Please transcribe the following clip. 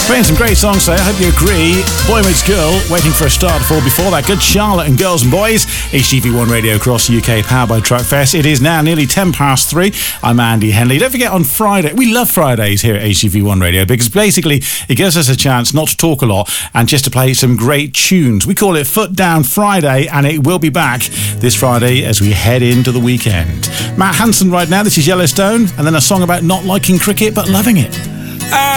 Playing some great songs there, I hope you agree. Boy Meets Girl, Waiting for a Star to Fall. Before that, good Charlotte and Girls and Boys. HTV1 Radio across the UK, powered by Truckfest. It is now nearly 3:10. I'm Andy Henley. Don't forget, on Friday, we love Fridays here at HTV1 Radio because basically it gives us a chance not to talk a lot and just to play some great tunes. We call it Foot Down Friday, and it will be back this Friday as we head into the weekend. Matt Hansen right now, this is Yellowstone, and then a song about not liking cricket but loving it.